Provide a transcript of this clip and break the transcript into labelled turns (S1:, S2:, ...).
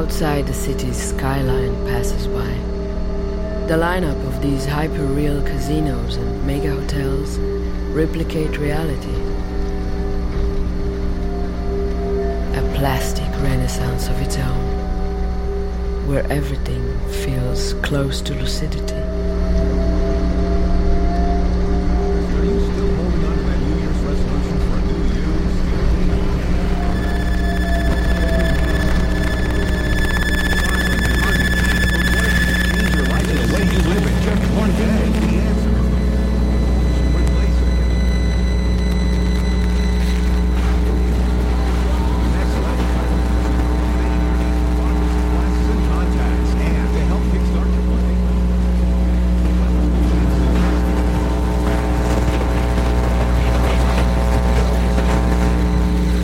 S1: outside the city's skyline passes by. The lineup of these hyper-real casinos and mega hotels replicate reality. A plastic renaissance of its own, where everything feels close to lucidity.